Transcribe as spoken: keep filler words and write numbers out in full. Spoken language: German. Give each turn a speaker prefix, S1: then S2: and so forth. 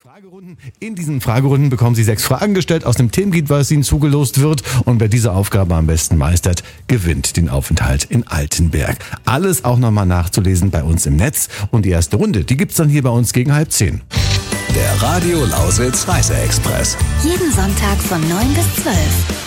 S1: Fragerunden. In diesen Fragerunden bekommen Sie sechs Fragen gestellt aus dem Themengebiet, was Ihnen zugelost wird. Und wer diese Aufgabe am besten meistert, gewinnt den Aufenthalt in Altenberg. Alles auch nochmal nachzulesen bei uns im Netz. Und die erste Runde, die gibt's dann hier bei uns gegen halb zehn.
S2: Der Radio Lausitz Reise-Express.
S3: Jeden Sonntag von neun bis zwölf.